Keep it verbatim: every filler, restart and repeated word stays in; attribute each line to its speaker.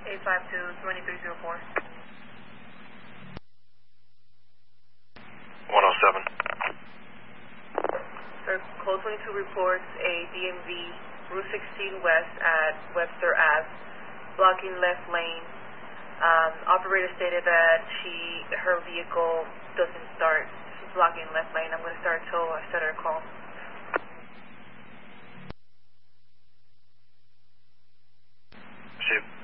Speaker 1: eight five two, two three zero four.
Speaker 2: one oh seven.
Speaker 1: Sir, Code twenty-two reports a D M V Route sixteen West at Webster Ave, blocking left lane. Um, operator stated that she, her vehicle doesn't start. She's blocking left lane. I'm going to start tow. I set her a call.
Speaker 2: She